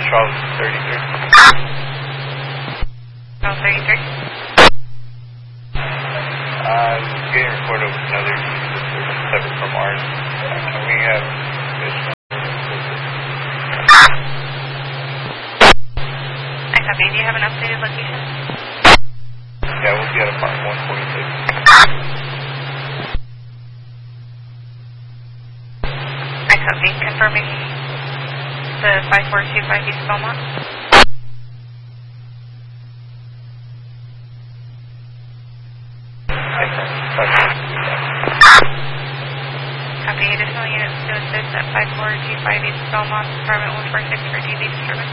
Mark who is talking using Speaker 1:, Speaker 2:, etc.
Speaker 1: Charles 33.
Speaker 2: Charles 33.
Speaker 1: Getting reported with another separate from ours. Can we have this?
Speaker 2: I copy. Do you have an updated location?
Speaker 1: Yeah, we'll be at apartment 146.
Speaker 2: I copy. Confirming the 5425 East Belmont. Copy. Additional units to assist at 5425 East Belmont, apartment 146 for TV disturbance.